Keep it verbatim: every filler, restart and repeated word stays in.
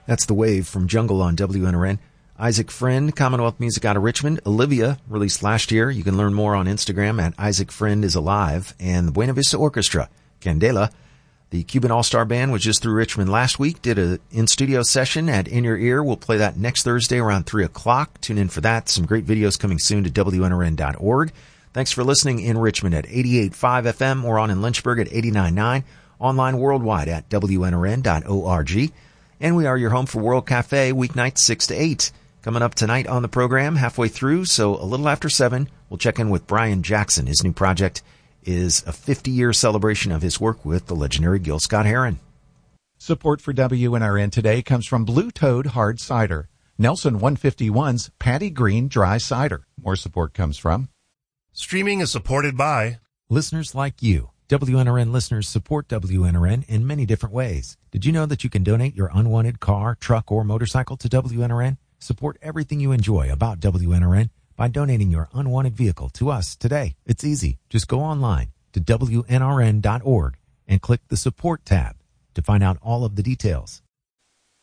That's The Wave from Jungle on W N R N. Isaac Friend, Commonwealth Music out of Richmond. Olivia, released last year. You can learn more on Instagram at Isaac Friend is Alive. And the Buena Vista Orchestra, Candela. The Cuban All-Star Band was just through Richmond last week, did a in-studio session at In Your Ear. We'll play that next Thursday around three o'clock. Tune in for that. Some great videos coming soon to W N R N dot org. Thanks for listening in Richmond at eighty-eight point five F M or on in Lynchburg at eighty-nine point nine. Online worldwide at W N R N dot org. And we are your home for World Cafe, weeknights six to eight. Coming up tonight on the program, halfway through, so a little after seven, we'll check in with Brian Jackson. His new project is a fifty-year celebration of his work with the legendary Gil Scott-Heron. Support for W N R N today comes from Blue Toad Hard Cider, Nelson one fifty-one's Patty Green Dry Cider. More support comes from Streaming is supported by listeners like you. W N R N listeners support W N R N in many different ways. Did you know that you can donate your unwanted car, truck, or motorcycle to W N R N? Support everything you enjoy about W N R N by donating your unwanted vehicle to us today. It's easy. Just go online to W N R N dot org and click the Support tab to find out all of the details.